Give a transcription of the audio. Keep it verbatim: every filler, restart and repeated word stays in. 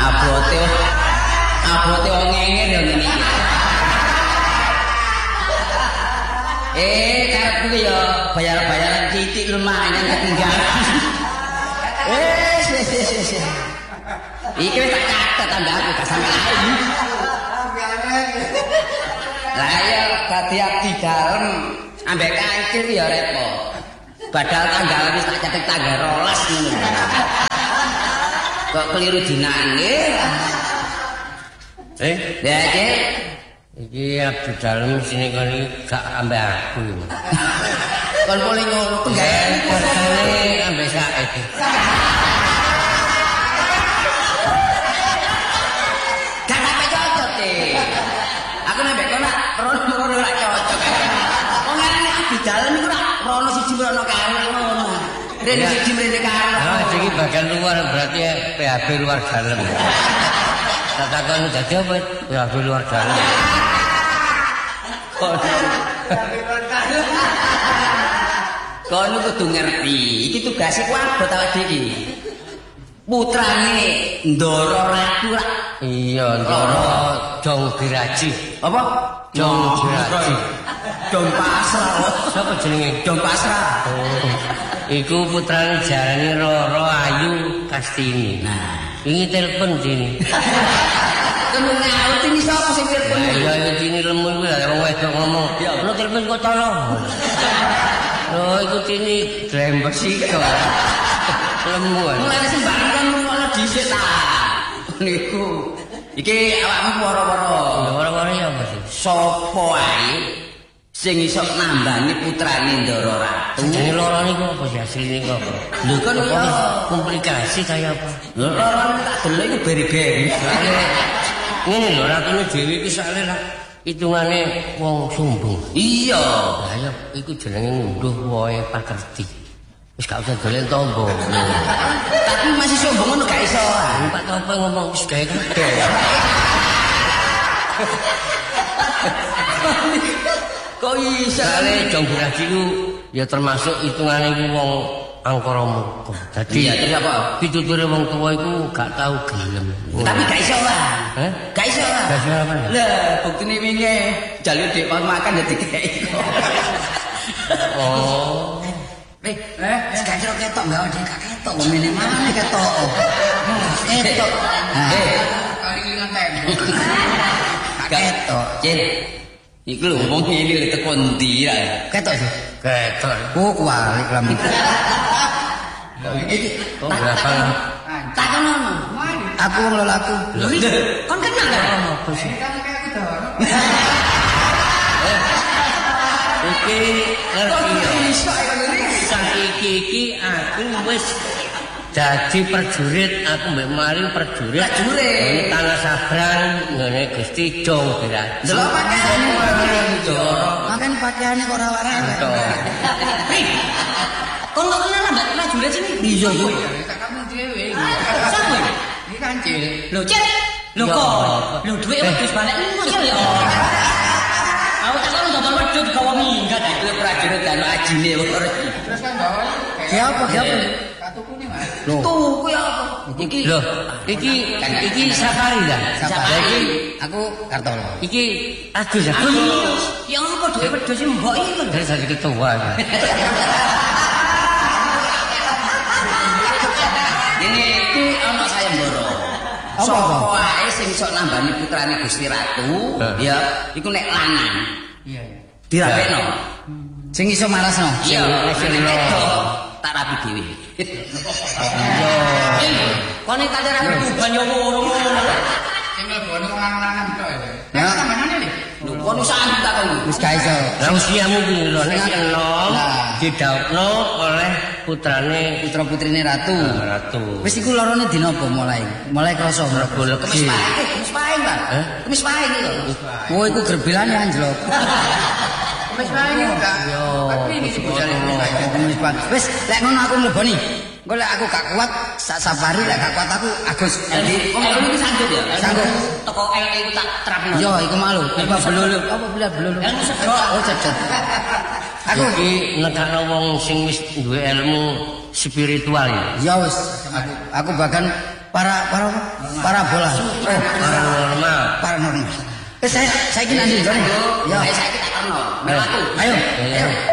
Abote abote wong ngenger ya ngene iki. Eh, karepku ya bayar-bayaran titik lumayan ketinggalan. Eh, wis wis wis. Iki wis tak catet tandhaku gak sampe lain. Lah ya dadi abdi dalem ambek kancil ya repot. Badal tanggal wis tak catet tanggal rolas ngono. Kok keliru dinane? Eh, ya iki iki abdi dalem sini kon iki gak ambek aku. Kon boleh ngono penggawean padane ambek saiki. Gak sampe cocok deh. Aku nambah kono rono-rono ora cocok. Wong arane abdi dalem iku ora rono siji rono karo ngono. Rene siji rene karo. Ah, iki bagian luar berarti P H B luar dalem. Tak takon dadi apa P H B luar dalem. Kono kudu ngerti, iki tugase ku abot awake iki. Putrane Ndara Ratu ra. Iya, Ndara Jong Biraji. Apa? Jong Biraji. Jong Pasrah. Sapa jenenge? Jong Pasrah. Oh. Iku putrane jarane Roro Ayu Kastini. Nah, ini telepon sini. Kan nyaut ini sapa sing telepon? Ya ya ini lemu kuwi lha wong wedok ngomong. Ya lo telepon kok tolong. Oh, iku ini drembes iki kok. Lemu. Mulane sembarang kan ngono dhisik ta. Niku. Iki awakmu woro-woro. Woro-woro ya apa sih? Sopo ae sing iso nambani putrane Ndara Ratu. Jenenge loro niku apa sih asline kok? Lho kan komplikasi kaya apa? Lho loro tak delok iku beri-beri. Ngene lho ratune dhewe iki sakle ra hitungane wong sombong. Iya. Lah ya iku jenenge ngunduh wohe pakerti. Wis gak usah dolen tombo. Tapi masih sombong ngono gak iso. Pak Topo ngomong wis gawe kabeh. Kok iso ale Jong Biraji ku ya termasuk hitungane iku wong angkara murka. Dadi ya terus apa? Pituture wong tuwa iku gak tau gelem. Tapi gak iso lah. Hah? Gak iso lah. Gak iso apa? Lah, buktine wingi jaluk dhek makan ya dikeki. Oh. Eh, eh, gak kira ketok enggak ada gak ketok kok meneh mana ketok. Ketok. Eh, kali nang tembok. Gak ketok, Cil. Iku lho wong ngene lho teko ndi ra. Ketok sih. Ketok. Oh, kualik lambe. Iki kok berapa? Tak kenal. Aku wong lelaku. Kon kenal gak ono apa sih? Kan aku doro. Iki ngerti. Saiki iki aku wis dadi prajurit, aku mbek mari prajurit. Prajurit Tanah Sabrang ngene Gusti Jong Biraji. Delok pakaiane Ndara. Makan pakaiane kok ora waras. Kon kok kenal mbak prajurit sini? Iya, Bu. Kakakmu dhewe. Sapa? Iki kancil. Lho, Cil. Lho kok. Lho dhuwit wedhus balik ngono ya. Aku tak ono dodol wedhus gawa minggat. Iki prajurit dan ajine kok. Terus kan gawa. Siapa? Siapa? Katuku nih, Mas. Tuku ya apa? Iki lho, iki iki safari lah. Safari. Aku Kartono. Iki Agus ya. Ya apa dhuwit wedhus iki mbok iki lho. Dari jadi ketua. Ini iki ana sayembara. Sopo ae sing iso nambani putrane Gusti Ratu, ya iku nek lanang. Iya, iya. Dirapekno. Sing iso marasno. Iya, nek tak rapi dhewe. Iya. Kone tak rapi tuban yo ngono. Sing mlebone wong lanang tok ya. Nek sampeyan lho. Lho kono santai tak kok. Wis gak iso. Lah usiamu kuwi lho nek enom didaukno oleh putrane putra putrine ratu. Ratu. Wis iku lorone dina apa mulai? Mulai krasa golek kemis pae, kemis pae, Mbak. Heh? Kemis pae iki lho. Oh iku grebelane anjlok. Kemis pae iki enggak. Yo. Kemis pae. Wis lek ngono aku mleboni. Engko lek aku gak kuat sak safari lek gak kuat aku Agus. Jadi wong iki sanggup ya. Sanggup. Toko L iku tak terapno. Yo iku malu. Apa belulu? Apa bila belulu? Oh cecet. Aku iki nekakno wong sing wis duwe ilmu spiritual ya. Ya wis, aku aku bahkan para para parabola. Oh, paranormal. Paranormal. Eh saya saya kira nanti. Ya, saya kita kono. Melaku. Ayo. Ayo.